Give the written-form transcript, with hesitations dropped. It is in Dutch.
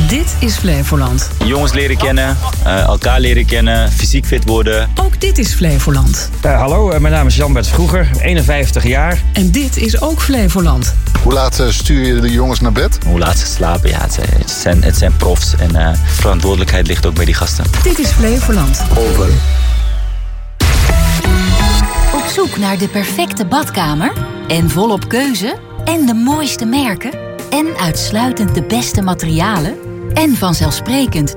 Dit is Flevoland. Jongens leren kennen, elkaar leren kennen, fysiek fit worden. Ook dit is Flevoland. Hallo, mijn naam is Jan-Bert Vroeger, 51 jaar. En dit is ook Flevoland. Hoe laat stuur je de jongens naar bed? Hoe laat ze slapen, ja, het zijn profs. En verantwoordelijkheid ligt ook bij die gasten. Dit is Flevoland. Over. Op zoek naar de perfecte badkamer? En volop keuze? En de mooiste merken? En uitsluitend de beste materialen? En vanzelfsprekend